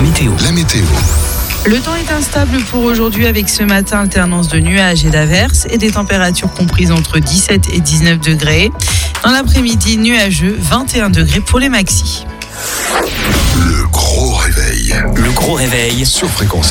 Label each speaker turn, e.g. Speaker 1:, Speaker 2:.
Speaker 1: météo.
Speaker 2: Le temps est instable pour aujourd'hui avec ce matin alternance de nuages et d'averses et des températures comprises entre 17 et 19 degrés. Dans l'après-midi, nuageux, 21 degrés pour les maxis.
Speaker 3: Le gros réveil
Speaker 1: Sur Fréquence